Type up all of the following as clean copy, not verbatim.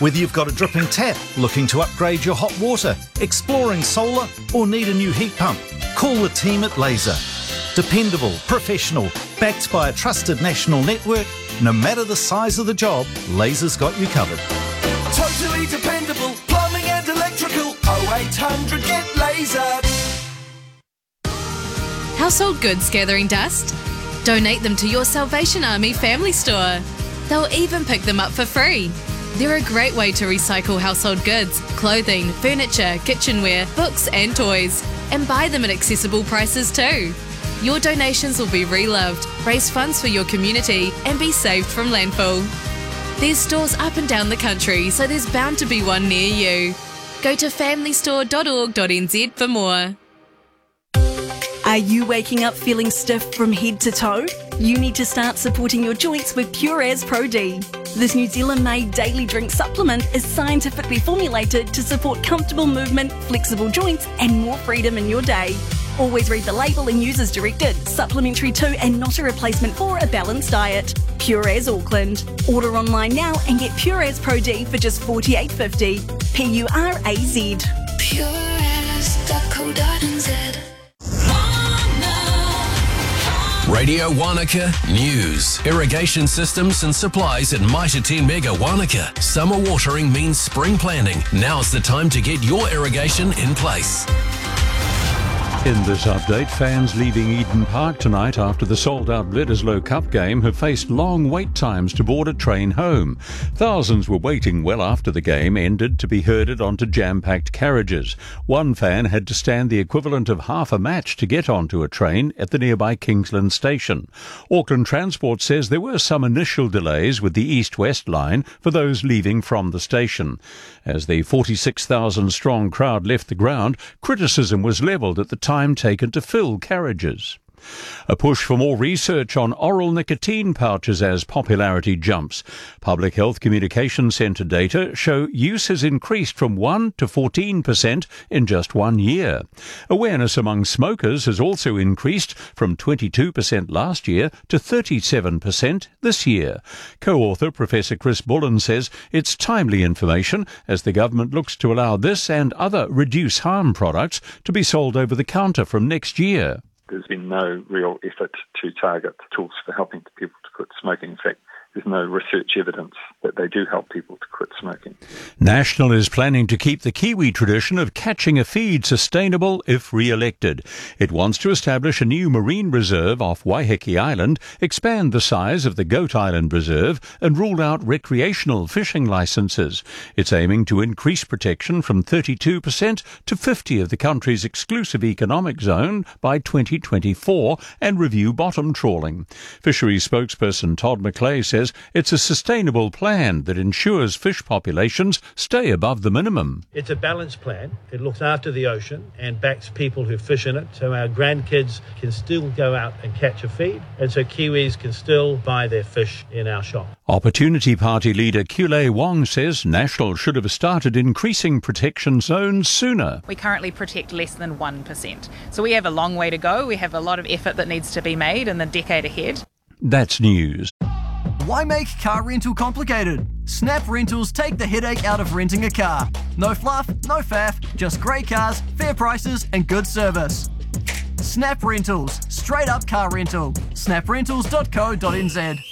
Whether you've got a dripping tap, looking to upgrade your hot water, exploring solar, or need a new heat pump, call the team at Laser. Dependable, professional, backed by a trusted national network, no matter the size of the job, Laser's got you covered. Totally dependable, plumbing and electrical, 0800 get Laser. Household goods gathering dust? Donate them to your Salvation Army family store. They'll even pick them up for free. They're a great way to recycle household goods, clothing, furniture, kitchenware, books and toys, and buy them at accessible prices too. Your donations will be reloved, raise funds for your community, and be saved from landfill. There's stores up and down the country, so there's bound to be one near you. Go to familystore.org.nz for more. Are you waking up feeling stiff from head to toe? You need to start supporting your joints with Pureas Pro D. This New Zealand-made daily drink supplement is scientifically formulated to support comfortable movement, flexible joints, and more freedom in your day. Always read the label and use as directed. Supplementary to and not a replacement for a balanced diet. Pureas Auckland. Order online now and get Pureas Pro D for just $48.50. Puraz. Pureas.co.nz. Radio Wanaka News. Irrigation systems and supplies at Mitre 10 Mega Wanaka. Summer watering means spring planting. Now's the time to get your irrigation in place. In this update, fans leaving Eden Park tonight after the sold-out Bledisloe Cup game have faced long wait times to board a train home. Thousands were waiting well after the game ended to be herded onto jam-packed carriages. One fan had to stand the equivalent of half a match to get onto a train at the nearby Kingsland station. Auckland Transport says there were some initial delays with the east-west line for those leaving from the station. As the 46,000-strong crowd left the ground, criticism was levelled at the time taken to fill carriages. A push for more research on oral nicotine pouches as popularity jumps. Public Health Communications Centre data show use has increased from 1% to 14% in just 1 year. Awareness among smokers has also increased from 22% last year to 37% this year. Co-author Professor Chris Bullen says it's timely information as the government looks to allow this and other reduce harm products to be sold over the counter from next year. There's been no real effort to target tools for helping people to quit smoking. In fact, there's no research evidence that they do help people to quit smoking. National is planning to keep the Kiwi tradition of catching a feed sustainable if re-elected. It wants to establish a new marine reserve off Waiheke Island, expand the size of the Goat Island Reserve and rule out recreational fishing licences. It's aiming to increase protection from 32% to 50% of the country's exclusive economic zone by 2024 and review bottom trawling. Fisheries spokesperson Todd McClay says it's a sustainable plan that ensures fish populations stay above the minimum. It's a balanced plan. It looks after the ocean and backs people who fish in it, so our grandkids can still go out and catch a feed, and so Kiwis can still buy their fish in our shop. Opportunity Party leader Kule Wong says National should have started increasing protection zones sooner. We currently protect less than 1%, so we have a long way to go. We have a lot of effort that needs to be made in the decade ahead. That's news. Why make car rental complicated? Snap Rentals take the headache out of renting a car. No fluff, no faff, just great cars, fair prices and good service. Snap Rentals, straight up car rental. snaprentals.co.nz.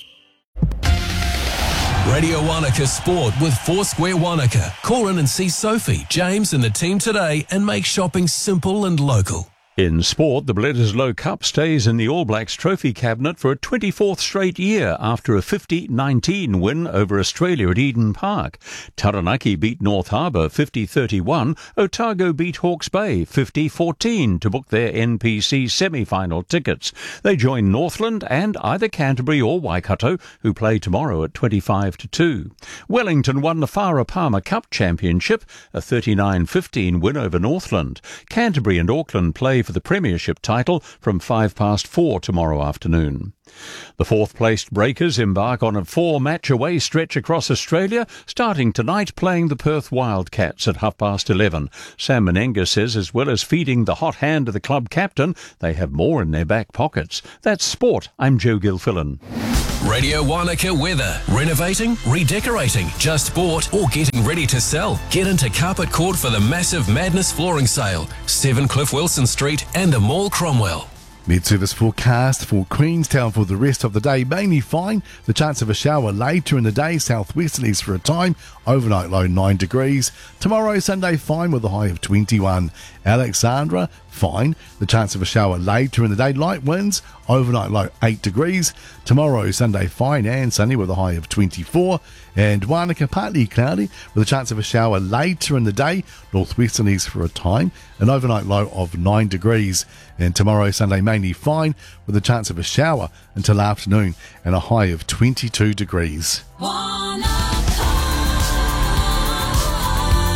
Radio Wanaka Sport with Foursquare Wanaka. Call in and see Sophie, James and the team today and make shopping simple and local. In sport, the Bledisloe Cup stays in the All Blacks trophy cabinet for a 24th straight year after a 50-19 win over Australia at Eden Park. Taranaki beat North Harbour 50-31. Otago beat Hawke's Bay 50-14 to book their NPC semi-final tickets. They join Northland and either Canterbury or Waikato, who play tomorrow at 25-2. Wellington won the Farah Palmer Cup Championship, a 39-15 win over Northland. Canterbury and Auckland play for the Premiership title from 4:05 tomorrow afternoon. The fourth-placed Breakers embark on a 4-match away stretch across Australia, starting tonight playing the Perth Wildcats at 11:30. Sam Menenga says as well as feeding the hot hand of the club captain, they have more in their back pockets. That's sport. I'm Joe Gilfillan. Radio Wanaka weather. Renovating, redecorating, just bought or getting ready to sell? Get into Carpet Court for the massive Madness flooring sale. 7 Cliff Wilson Street and the Mall Cromwell. Mid-service forecast for Queenstown for the rest of the day. Mainly fine. The chance of a shower later in the day. Southwesterlies for a time. Overnight low 9 degrees. Tomorrow, Sunday, fine with a high of 21. Alexandra, fine. The chance of a shower later in the day. Light winds. Overnight low 8 degrees. Tomorrow, Sunday, fine and sunny with a high of 24. And Wanaka, partly cloudy with a chance of a shower later in the day. Northwesterlies for a time. An overnight low of 9 degrees. And tomorrow, Sunday, mainly fine with a chance of a shower until afternoon and a high of 22 degrees.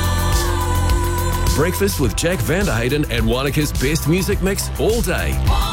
Breakfast with Jack Vanderhayden and Wanaka's best music mix all day.